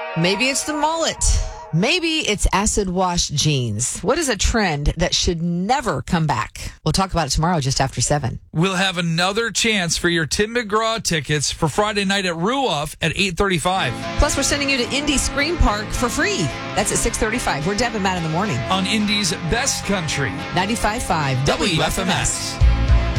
Maybe it's the mullet. Maybe it's acid wash jeans. What is a trend that should never come back? We'll talk about it tomorrow just after 7. We'll have another chance for your Tim McGraw tickets for Friday night at Ruoff at 8:35. Plus, we're sending you to Indy Scream Park for free. That's at 6:35. We're Deb and Matt in the morning. On Indy's Best Country. 95.5 WFMS.